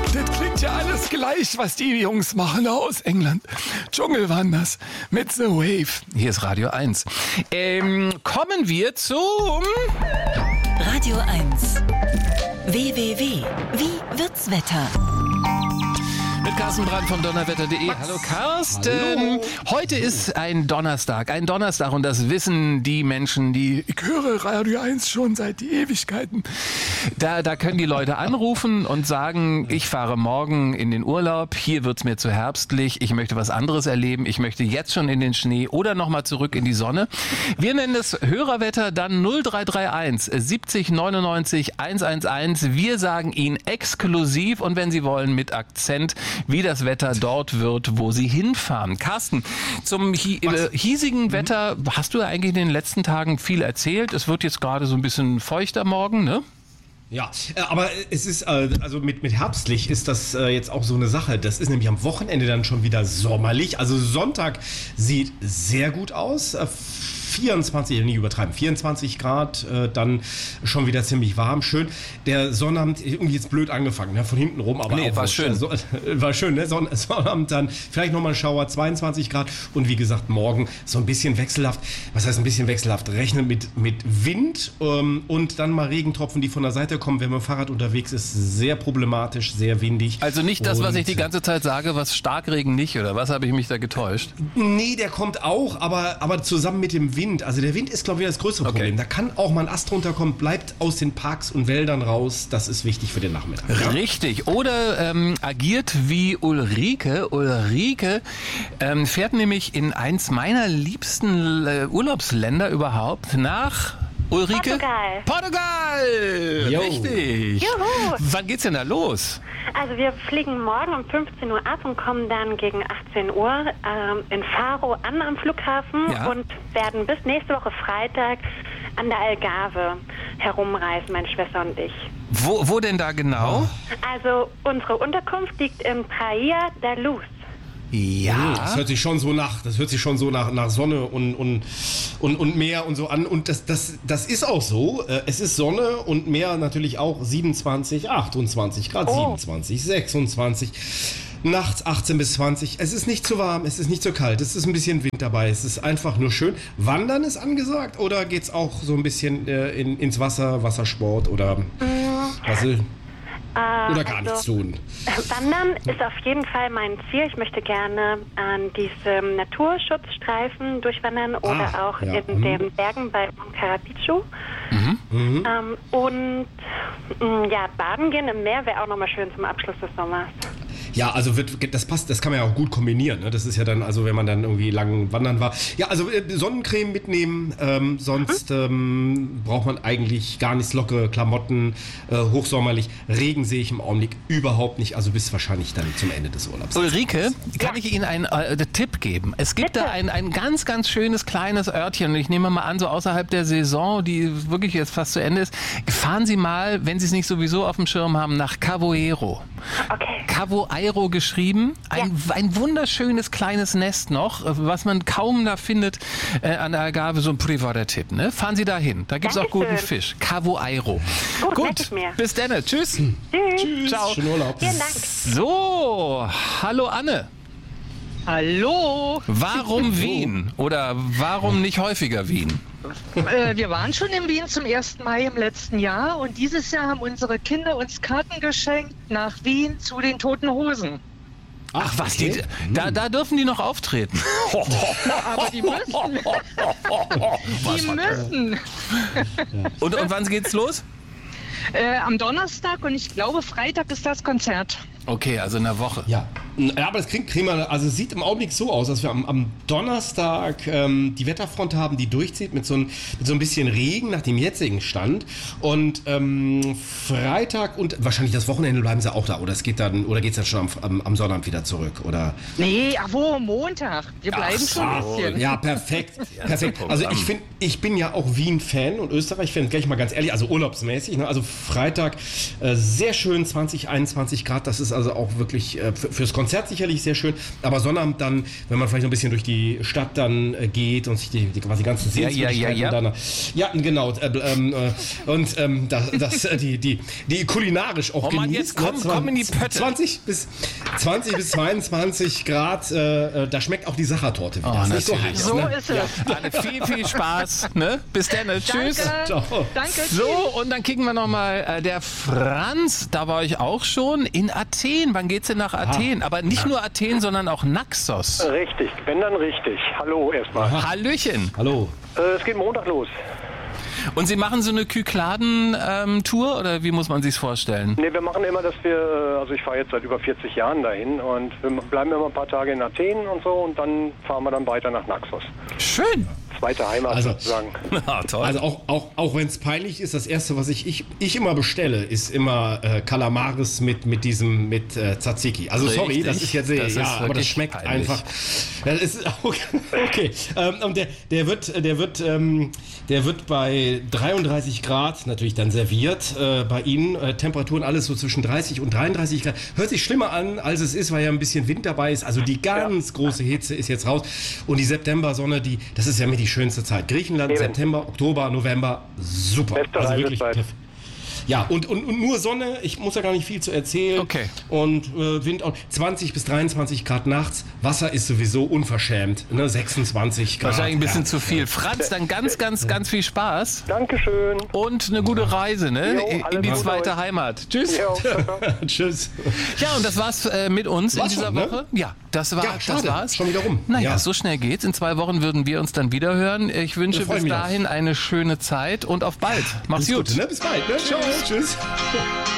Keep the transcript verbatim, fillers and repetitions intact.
Das klingt ja alles gleich, was die Jungs machen aus England. Dschungelwanders mit The Wave. Hier ist Radio eins. Ähm, kommen wir zum... Radio eins. W W W. Wie wird's Wetter? Mit Carsten Brandt von donnerwetter punkt de. Hallo Carsten. Hallo. Heute ist ein Donnerstag. Ein Donnerstag und das wissen die Menschen, die... Ich höre Radio eins schon seit die Ewigkeiten. Da, da können die Leute anrufen und sagen, ich fahre morgen in den Urlaub, hier wird's mir zu herbstlich, ich möchte was anderes erleben, ich möchte jetzt schon in den Schnee oder nochmal zurück in die Sonne. Wir nennen es Hörerwetter, dann null drei drei eins siebzig neunundneunzig hundertelf. Wir sagen Ihnen exklusiv und wenn Sie wollen mit Akzent, wie das Wetter dort wird, wo Sie hinfahren. Carsten, zum hi- äh, hiesigen Wetter hast du ja eigentlich in den letzten Tagen viel erzählt. Es wird jetzt gerade so ein bisschen feuchter morgen, ne? Ja, aber es ist, also mit, mit herbstlich ist das jetzt auch so eine Sache. Das ist nämlich am Wochenende dann schon wieder sommerlich. Also Sonntag sieht sehr gut aus. vierundzwanzig, nicht übertreiben, vierundzwanzig Grad, äh, dann schon wieder ziemlich warm, schön. Der Sonnabend, irgendwie jetzt blöd angefangen, ne? Von hinten rum, aber nee, auch war wurscht. schön. So, war schön, ne? Son- Sonnabend dann vielleicht nochmal ein Schauer, zweiundzwanzig Grad und wie gesagt, morgen so ein bisschen wechselhaft. Was heißt ein bisschen wechselhaft? Rechnen mit, mit Wind ähm, und dann mal Regentropfen, die von der Seite kommen, wenn man mit dem Fahrrad unterwegs ist. Sehr problematisch, sehr windig. Also nicht das, und was ich die ganze Zeit sage, was Starkregen nicht, oder was habe ich mich da getäuscht? Nee, der kommt auch, aber, aber zusammen mit dem Wind. Also der Wind ist, glaube ich, das größere Okay. Problem. Da kann auch mal ein Ast runterkommen, bleibt aus den Parks und Wäldern raus. Das ist wichtig für den Nachmittag. Ja? Richtig. Oder ähm, agiert wie Ulrike. Ulrike ähm, fährt nämlich in eins meiner liebsten äh, Urlaubsländer überhaupt nach... Ulrike? Portugal. Portugal! Jo. Richtig. Juhu. Wann geht's denn da los? Also wir fliegen morgen um fünfzehn Uhr ab und kommen dann gegen achtzehn Uhr ähm, in Faro an am Flughafen Ja. und werden bis nächste Woche Freitag an der Algarve herumreisen, meine Schwester und ich. Wo, wo denn da genau? Also unsere Unterkunft liegt in Praia da Luz. Ja. Das hört sich schon so nach, das hört sich schon so nach, nach Sonne und, und, und, und Meer und so an. Und das, das, das ist auch so. Es ist Sonne und Meer natürlich auch siebenundzwanzig, achtundzwanzig Grad, Oh. siebenundzwanzig, sechsundzwanzig. Nachts achtzehn bis zwanzig. Es ist nicht zu warm, es ist nicht zu kalt, es ist ein bisschen Wind dabei. Es ist einfach nur schön. Wandern ist angesagt oder geht's auch so ein bisschen äh, in, ins Wasser, Wassersport oder was? Äh, Oder gar also, nichts tun. Wandern ist auf jeden Fall mein Ziel. Ich möchte gerne an diesem Naturschutzstreifen durchwandern oder Ah, auch ja. in Mhm. den Bergen bei Karapichu. Ähm, und mh, ja, baden gehen im Meer wäre auch nochmal schön zum Abschluss des Sommers. Ja, also wird, das passt, das kann man ja auch gut kombinieren. Ne? Das ist ja dann, also wenn man dann irgendwie lang wandern war. Ja, also äh, Sonnencreme mitnehmen, ähm, sonst ähm, braucht man eigentlich gar nichts, lockere Klamotten, äh, hochsommerlich. Regen sehe ich im Augenblick überhaupt nicht, also bis wahrscheinlich dann zum Ende des Urlaubs. Ulrike, kann ich Ihnen einen äh, Tipp geben? Es gibt Bitte. da ein, ein ganz, ganz schönes kleines Örtchen. Ich nehme mal an, so außerhalb der Saison, die wirklich jetzt fast zu Ende ist. Fahren Sie mal, wenn Sie es nicht sowieso auf dem Schirm haben, nach Cavoero. Okay. Cavoero geschrieben. Ein, ein wunderschönes kleines Nest noch, was man kaum da findet äh, an der Algarve. So ein privater Tipp. Ne? Fahren Sie da hin. Da gibt es auch Dankeschön. guten Fisch. Cavoero. Gut, merke ich mir. Bis dann. Tschüss. Tschüss. Tschüss, Ciao. schönen Urlaub. Vielen Dank. So, hallo Anne. Hallo, Warum Wien? Oder warum nicht häufiger Wien? äh, wir waren schon in Wien zum ersten Mai im letzten Jahr und dieses Jahr haben unsere Kinder uns Karten geschenkt nach Wien zu den Toten Hosen. Ach was, die, da, da dürfen die noch auftreten. Aber die müssen. Die müssen. Und, und wann geht's los? Äh, am Donnerstag und ich glaube Freitag ist das Konzert. Okay, also in der Woche. Ja. Ja, aber das kriegen, kriegen wir, also es sieht im Augenblick so aus, dass wir am, am Donnerstag ähm, die Wetterfront haben, die durchzieht mit so, ein, mit so ein bisschen Regen nach dem jetzigen Stand. Und ähm, Freitag und wahrscheinlich das Wochenende bleiben sie auch da. Oder es geht dann, oder geht es dann schon am, am, am Sonnabend wieder zurück? Oder? Nee, ach wo, Montag. Wir bleiben so. schon ein bisschen. Ja, perfekt. perfekt. Also ich finde, ich bin ja auch Wien-Fan und Österreich-Fan, gleich mal ganz ehrlich, also urlaubsmäßig. Ne? Also Freitag. Äh, sehr schön, zwanzig, einundzwanzig Grad. Das ist also auch wirklich äh, für, fürs Konzert sicherlich sehr schön. Aber Sonnabend dann, wenn man vielleicht noch ein bisschen durch die Stadt dann äh, geht und sich die, die quasi ganzen Sehenswürdigkeiten ja, ja, ja, ja. dann... Ja, genau. Äh, ähm, äh, und ähm, das, das, äh, die, die, die kulinarisch auch oh Mann, genießt. jetzt komm, komm in die Pötte. zwanzig bis zweiundzwanzig Grad, äh, da schmeckt auch die Sachertorte wieder. Oh, ist nicht so heiß. So Ne? ist es. Anne, viel, viel Spaß. Ne? Bis dann. Tschüss. Danke. Ciao. Danke. So, und dann kicken wir nochmal, äh, der Franz, da war ich auch schon, in Athen. Wann geht's denn nach Athen? Aber nicht nur Athen, sondern auch Naxos. Richtig, wenn dann richtig. Hallo erstmal. Hallöchen. Hallo. Äh, es geht Montag los. Und Sie machen so eine Kykladen-Tour oder wie muss man sich's vorstellen? Ne, wir machen immer, dass wir, äh, also ich fahre jetzt seit über vierzig Jahren dahin und wir bleiben immer ein paar Tage in Athen und so und dann fahren wir dann weiter nach Naxos. Schön. Zweite Heimat Also- sozusagen. Ah, toll. Also auch, auch, auch wenn es peinlich ist, das Erste, was ich, ich, ich immer bestelle, ist immer äh, Kalamaris mit, mit diesem, mit äh, Tzatziki. Also sorry, Richtig. das ist jetzt sehr, Das ist ja, aber das wirklich schmeckt peinlich. einfach. Das ist, okay, okay. Ähm, und der, der wird, der wird, ähm, der wird bei dreiunddreißig Grad natürlich dann serviert, äh, bei Ihnen. Äh, Temperaturen alles so zwischen dreißig und dreiunddreißig Grad. Hört sich schlimmer an, als es ist, weil ja ein bisschen Wind dabei ist. Also die ganz große Hitze ist jetzt raus. Und die Septembersonne, die, das ist ja mit die schönste Zeit. Griechenland, Eben. September, Oktober, November, super. Beste Also wirklich Reisezeit. perf- Ja, und, und, und nur Sonne, ich muss ja gar nicht viel zu erzählen. Okay. Und äh, Wind auch zwanzig bis dreiundzwanzig Grad nachts. Wasser ist sowieso unverschämt, ne? sechsundzwanzig Grad. Wahrscheinlich ein bisschen ja. zu viel. Franz, dann ganz, ganz, ganz viel Spaß Dankeschön. und eine gute Reise, ne? Jo, In alles die Gute zweite euch. Heimat. Tschüss. Jo, ciao, ciao. Tschüss. Ja, und das war's äh, mit uns in War's dieser schon, ne? Woche. Ja, das war Ja, das schade. war's. Schon wieder rum. Naja, Ja. so schnell geht's. In zwei Wochen würden wir uns dann wieder hören. Ich wünsche Da freu bis ich mich dahin eine schöne Zeit und auf bald. Mach's Alles gut. Gute, ne? Bis bald. Ne? Ciao. Tschüss.